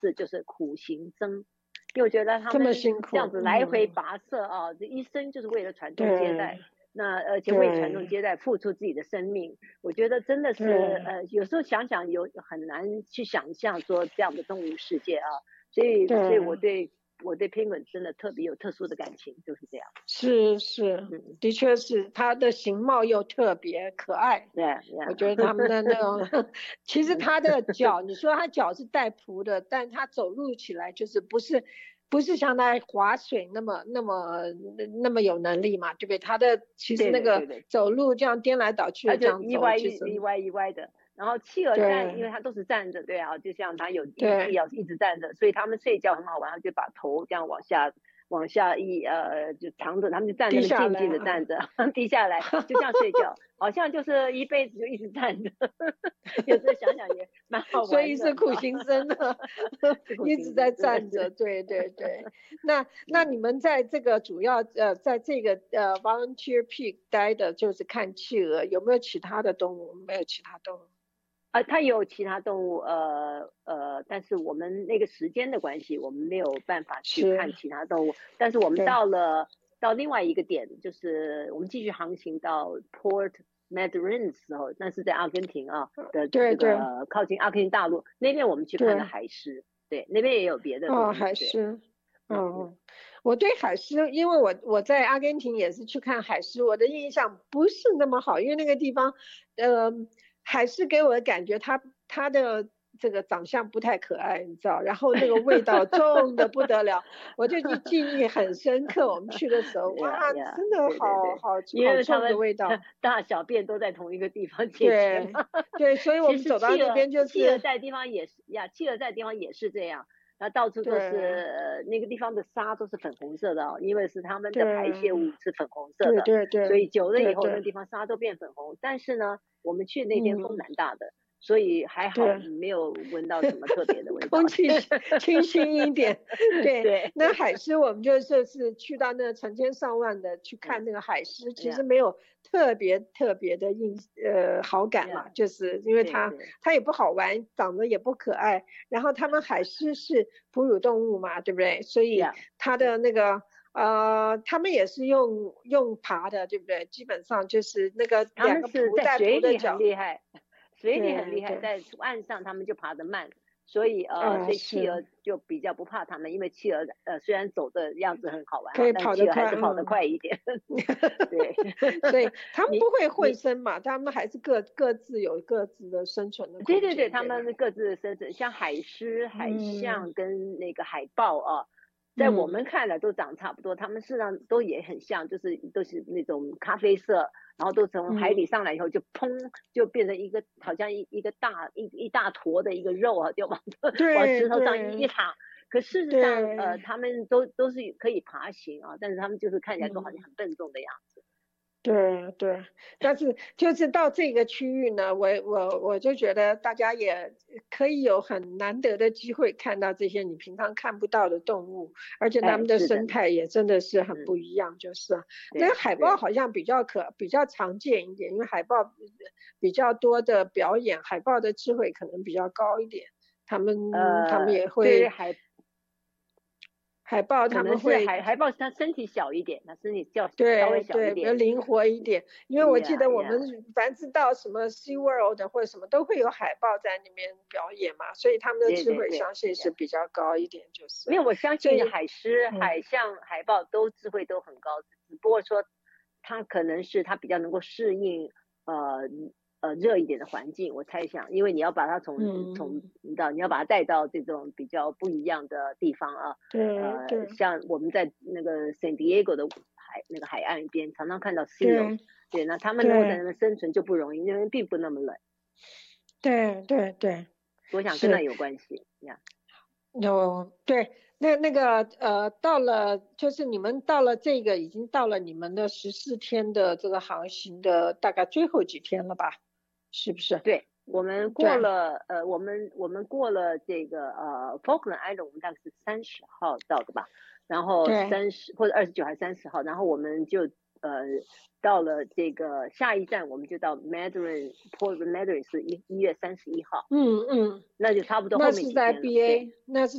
字就是苦行僧，因为我觉得他这么们辛苦， 这样子来回跋涉啊，这一生就是为了传宗接代。那而且为传宗接代付出自己的生命，我觉得真的是有时候想想很难去想象说这样的动物世界啊，所以我对 penguin 真的特别有特殊的感情，就是这样。 是，的确是，它的形貌又特别可爱。我觉得他们的那种，其实它的脚，你说它脚是带蹼的，但它走路起来就是不是像它划水那么有能力嘛，对不对？它的其实那个走路这样颠来倒去的这样走， 一歪的。然后企鹅站，因为它都是站着，对啊，就像它有毅力要一直站着，所以他们睡觉很好玩，就把头这样往下就长着，他们就站着静静的站着，低下来就这样睡觉，好像就是一辈子就一直站着。有时候想想也蛮好玩的， 所以是苦行僧的，一直在站着。对。那你们在这个主要在这个volunteer peak 待的就是看企鹅，有没有其他的动物？没有其他动物。 它有其他动物，但是我们那个时间的关系，我们没有办法去看其他动物。但是我们到另外一个点，就是我们继续航行到 Port Madryn 的时候，那是在阿根廷啊的这个靠近阿根廷大陆那边，我们去看了海狮。对，那边也有别的动物。 海狮。我对海狮，因为我在阿根廷也是去看海狮，我的印象不是那么好，因为那个地方，海狮给我的感觉，它的这个长相不太可爱，你知道，然后那个味道重的不得了，我就记忆很深刻。我们去的时候，哇，真的好重的味道， 大小便都在同一个地方解决。 对，所以我们走到那边就是企鹅在的地方也是企鹅在的地方也是这样。那到处都是那个地方的沙都是粉红色的，因为是他们的排泄物是粉红色的， 对， 所以久了以后那个地方沙都变粉红。但是呢，我们去那边风蛮大的，所以还好没有闻到什么特别的味道， 空气清新一点。对，那海狮我们就是去到那成千上万的去看那个海狮，其实没有特别的好感嘛，就是因为它也不好玩，长得也不可爱，然后他们海狮是哺乳动物嘛，对不对？所以它的那个他们也是用爬的，对不对？基本上就是那个两个蹼带蹼的脚， 水里很厉害，在岸上他们就爬得慢，所以企鹅就比较不怕他们，因为企鹅虽然走的样子很好玩，但企鹅还是跑得快一点。对， 所以他们不会混生嘛，他们还是各自有各自的生存的空间。 对，他们各自的生存，像海狮、海象跟那个海豹啊。在我们看来都长差不多，他们事实上都也很像，就是都是那种咖啡色，然后都从海里上来以后就砰就变成一个好像一大坨的一个肉啊，就往石头上一躺。可事实上他们都是可以爬行啊，但是他们就是看起来都好像很笨重的样子。 对，但是就是到这个区域呢，我就觉得大家也可以有很难得的机会看到这些你平常看不到的动物，而且他们的生态也真的是很不一样，就是那个海豹好像比较常见一点，因为海豹比较多的表演，海豹的智慧可能比较高一点，他们也会海豹他们会海豹它身体小一点，它身体稍微小一点， 比较灵活一点。因为我记得我们凡是到什么 Sea World 或者什么都会有海豹在里面表演嘛，所以他们的智慧相信是比较高一点，就是。 因为我相信海狮、海象、海豹都智慧都很高，只不过说它可能是它比较能够适应热一点的环境，我猜想，因为你要把它你要把它带到这种比较不一样的地方啊。 对， 像我们在那个 San Diego 的那个海岸边，常常看到 seal， 对，那他们能够在那边生存就不容易，因为并不那么冷。 对， 我想跟那有关系呀。 对，那个到了就是你们到了这个已经到了你们的14天的这个航行的大概最后几天了吧？是不是？ 对，我们过了我们过了这个Falkland Island， 我们大概是30号到的吧，然后30或者29还是30号，然后我们就到了这个下一站，我们就到 Madryn Port Madryn 是1月31号。 嗯， 那就差不多后面几天了。 那是在 BA， 那是